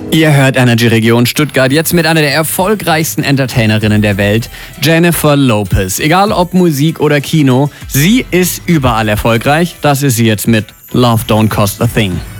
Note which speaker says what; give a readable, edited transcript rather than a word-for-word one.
Speaker 1: Ihr hört Energy Region Stuttgart jetzt mit einer der erfolgreichsten Entertainerinnen der Welt, Jennifer Lopez. Egal ob Musik oder Kino, sie ist überall erfolgreich. Das ist sie jetzt mit Love Don't Cost a Thing.